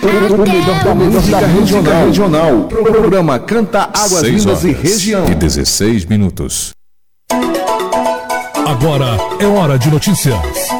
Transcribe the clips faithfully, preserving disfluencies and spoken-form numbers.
O melhor da música regional. regional. Programa Canta Águas Lindas e Região. E dezesseis minutos. Agora é hora de notícias.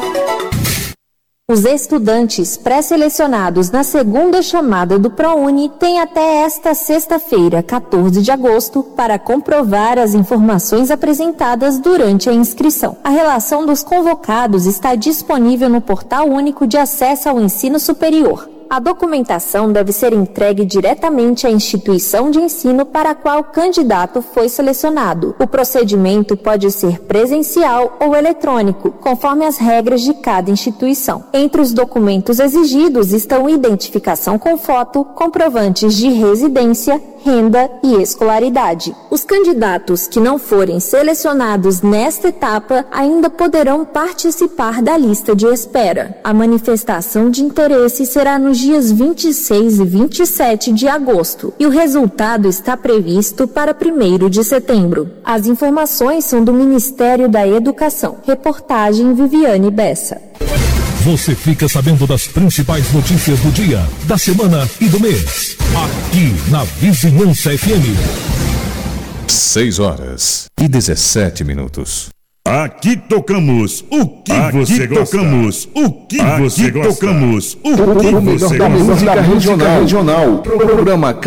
Os estudantes pré-selecionados na segunda chamada do ProUni têm até esta sexta-feira, quatorze de agosto, para comprovar as informações apresentadas durante a inscrição. A relação dos convocados está disponível no Portal Único de Acesso ao Ensino Superior. A documentação deve ser entregue diretamente à instituição de ensino para a qual o candidato foi selecionado. O procedimento pode ser presencial ou eletrônico, conforme as regras de cada instituição. Entre os documentos exigidos estão identificação com foto, comprovantes de residência, renda e escolaridade. Os candidatos que não forem selecionados nesta etapa ainda poderão participar da lista de espera. A manifestação de interesse será nos dias vinte e seis e vinte e sete de agosto e o resultado está previsto para primeiro de setembro. As informações são do Ministério da Educação. Reportagem Viviane Bessa. Você fica sabendo das principais notícias do dia, da semana e do mês. Aqui na Vizinhança F M. seis horas e dezessete minutos. Aqui tocamos o que Aqui você gosta. tocamos o que Aqui você gosta. tocamos o que O melhor você da gosta. música regional. regional. Programa